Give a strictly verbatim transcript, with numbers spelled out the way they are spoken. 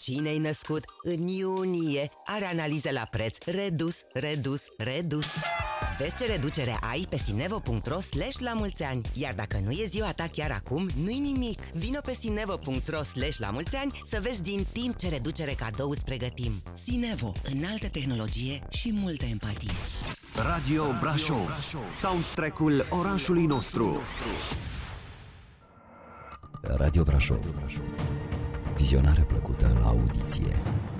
Cine-i născut în iunie are analize la preț redus, redus, redus. Vezi ce reducere ai pe sinevo punct ro slash la mulți ani. Iar dacă nu e ziua ta chiar acum, nu-i nimic. Vino pe sinevo punct ro slash la mulți ani să vezi din timp ce reducere cadou îți pregătim. Sinevo, înaltă tehnologie și multă empatie. Radio Brașov, soundtrack-ul orașului nostru. Radio Brașov, vizionare plăcută la audiție.